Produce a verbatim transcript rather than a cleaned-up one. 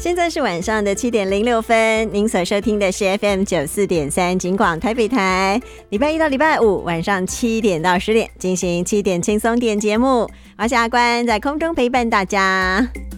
现在是晚上的七点零六分，您所收听的是 F M 九四点三警广台北台，礼拜一到礼拜五晚上七点到十点进行七点轻松点节目，我是阿关，在空中陪伴大家。